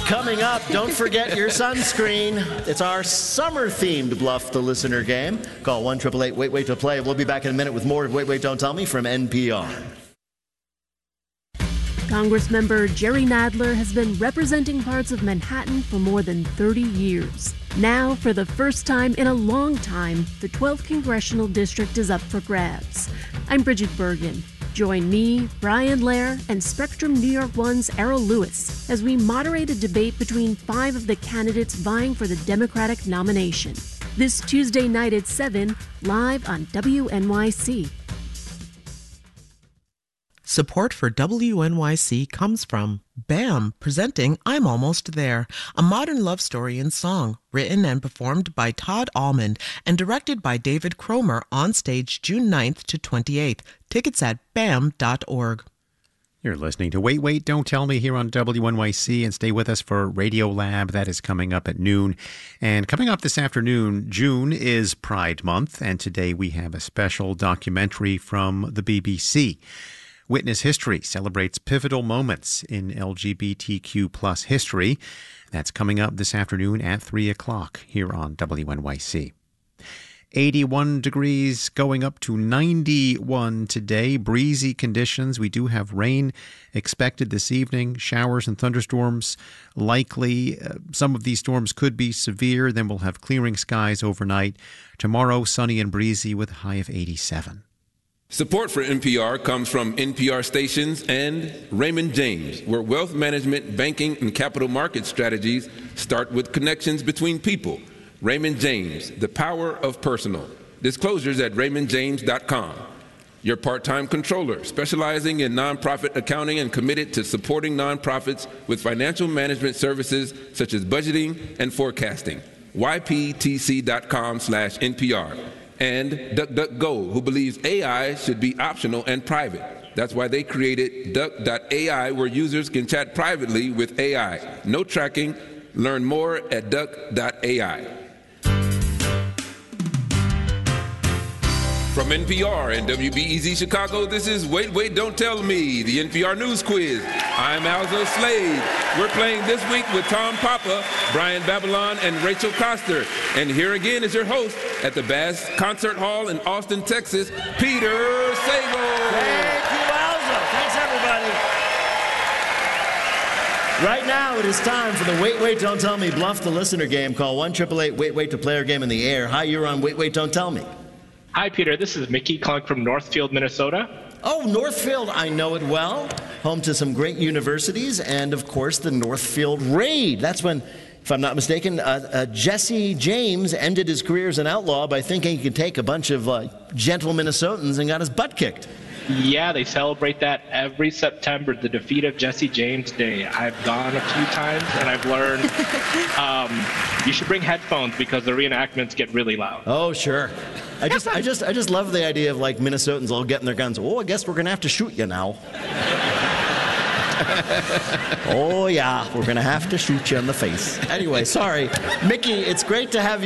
Coming up, don't forget your sunscreen. It's our summer-themed Bluff the Listener game. Call 1-888-WAIT-WAIT to play. We'll be back in a minute with more of Wait, Wait, Don't Tell Me from NPR. Congressmember Jerry Nadler has been representing parts of Manhattan for more than 30 years. Now, for the first time in a long time, the 12th Congressional District is up for grabs. I'm Bridget Bergen. Join me, Brian Lair, and Spectrum New York One's Errol Lewis as we moderate a debate between 5 of the candidates vying for the Democratic nomination. This Tuesday night at 7, live on WNYC. Support for WNYC comes from BAM, presenting I'm Almost There, a modern love story in song, written and performed by Todd Almond and directed by David Cromer, on stage June 9th to 28th. Tickets at bam.org. You're listening to Wait, Wait, Don't Tell Me here on WNYC, and stay with us for Radio Lab. That is coming up at noon. And coming up this afternoon, June is Pride Month, and today we have a special documentary from the BBC. Witness History celebrates pivotal moments in LGBTQ plus history. That's coming up this afternoon at 3 o'clock here on WNYC. 81 degrees going up to 91 today. Breezy conditions. We do have rain expected this evening. Showers and thunderstorms likely. Some of these storms could be severe. Then we'll have clearing skies overnight. Tomorrow, sunny and breezy with a high of 87. Support for NPR comes from NPR stations and Raymond James, where wealth management, banking, and capital market strategies start with connections between people. Raymond James, the power of personal. Disclosures at raymondjames.com. Your part-time controller, specializing in nonprofit accounting and committed to supporting nonprofits with financial management services such as budgeting and forecasting. yptc.com/NPR. And DuckDuckGo, who believes AI should be optional and private. That's why they created Duck.ai, where users can chat privately with AI. No tracking. Learn more at Duck.ai. From NPR and WBEZ Chicago, this is Wait, Wait, Don't Tell Me, the NPR News Quiz. I'm Alzo Slade. We're playing this week with Tom Papa, Brian Babylon, and Rachel Coster. And here again is your host at the Bass Concert Hall in Austin, Texas, Peter Sable. Thank you, Alzo. Thanks, everybody. Right now, it is time for the Wait, Wait, Don't Tell Me Bluff the Listener game. Call 1-888-WAIT-WAIT to play our game in the air. Hi, you're on Wait, Wait, Don't Tell Me. Hi, Peter. This is Mickey calling from Northfield, Minnesota. Oh, Northfield, I know it well. Home to some great universities and, of course, the Northfield Raid. That's when, if I'm not mistaken, Jesse James ended his career as an outlaw by thinking he could take a bunch of gentle Minnesotans and got his butt kicked. Yeah, they celebrate that every September, the defeat of Jesse James Day. I've gone a few times and I've learned you should bring headphones because the reenactments get really loud. Oh, sure. I just love the idea of like Minnesotans all getting their guns. Oh, I guess we're gonna have to shoot you now. Oh yeah, we're gonna have to shoot you in the face. Anyway, sorry, Mickey. It's great to have you.